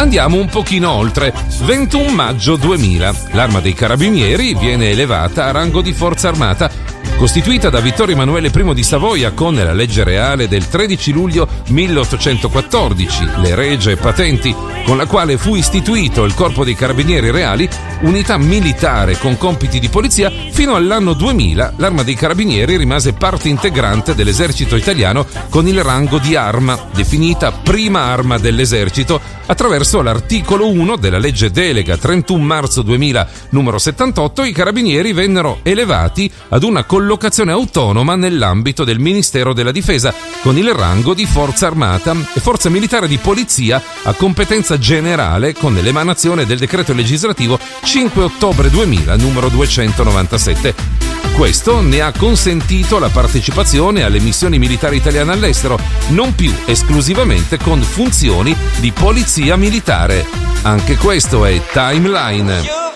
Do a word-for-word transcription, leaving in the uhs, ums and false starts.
Andiamo un pochino oltre. ventuno maggio duemila. L'Arma dei Carabinieri viene elevata a rango di forza armata. Costituita da Vittorio Emanuele I di Savoia con la legge reale del tredici luglio milleottocentoquattordici, le regie patenti, con la quale fu istituito il Corpo dei Carabinieri Reali, unità militare con compiti di polizia, fino all'anno duemila l'Arma dei Carabinieri rimase parte integrante dell'esercito italiano con il rango di arma, definita prima arma dell'esercito, attraverso l'articolo uno della legge delega trentuno marzo duemila numero settantotto. I carabinieri vennero elevati ad una collocazione autonoma nell'ambito del Ministero della Difesa con il rango di Forza Armata e Forza Militare di Polizia a competenza generale con l'emanazione del decreto legislativo cinque ottobre duemila numero duecentonovantasette. Questo ne ha consentito la partecipazione alle missioni militari italiane all'estero, non più esclusivamente con funzioni di polizia militare. Anche questo è Timeline.